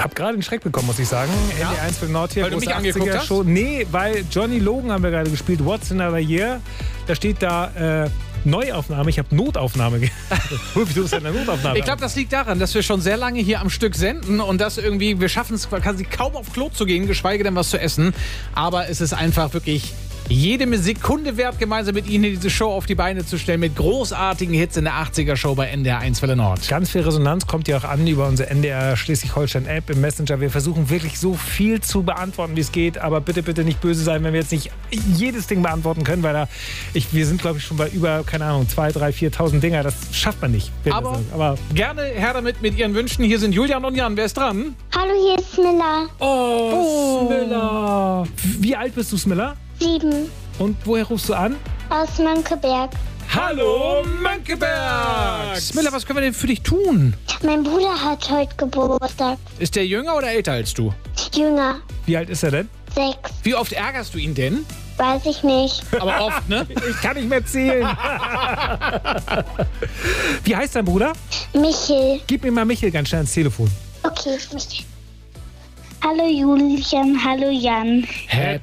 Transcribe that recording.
Hab gerade einen Schreck bekommen, muss ich sagen. Ja? NDR1 für Nord hier. Weil du mich angeguckt hast? Show. Nee, weil Johnny Logan haben wir gerade gespielt. What's Another Year? Da steht da Neuaufnahme. Ich habe Notaufnahme. Du bist eine Notaufnahme. Ich glaube, das liegt daran, dass wir schon sehr lange hier am Stück senden und dass irgendwie, wir schaffen es quasi kaum auf Klo zu gehen, geschweige denn was zu essen. Aber es ist einfach wirklich jede Sekunde wert, gemeinsam mit Ihnen diese Show auf die Beine zu stellen, mit großartigen Hits in der 80er-Show bei NDR1 Welle Nord. Ganz viel Resonanz kommt ja auch an über unsere NDR Schleswig-Holstein-App im Messenger. Wir versuchen wirklich so viel zu beantworten, wie es geht. Aber bitte, bitte nicht böse sein, wenn wir jetzt nicht jedes Ding beantworten können, weil wir sind, glaube ich, schon bei über, keine Ahnung, 2.000, 3.000, 4.000 Dinger. Das schafft man nicht. Aber gerne her damit mit Ihren Wünschen. Hier sind Julian und Jan. Wer ist dran? Hallo, hier ist Smilla. Oh, Smilla. Wie alt bist du, Smilla? 7. Und woher rufst du an? Aus Mönckeberg. Hallo, Mönckeberg! Smilla, was können wir denn für dich tun? Mein Bruder hat heute Geburtstag. Ist der jünger oder älter als du? Jünger. Wie alt ist er denn? 6. Wie oft ärgerst du ihn denn? Weiß ich nicht. Aber oft, ne? Ich kann nicht mehr zählen. Wie heißt dein Bruder? Michel. Gib mir mal Michel ganz schnell ins Telefon. Okay, Michel. Hallo Julian, hallo Jan. Happy